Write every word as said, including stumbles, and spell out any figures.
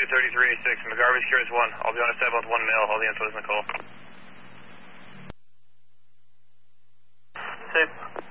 thirty-three eighty-six, McGarvey's Curious one. I'll be on a step with one male, all the info is Nicole. Safe.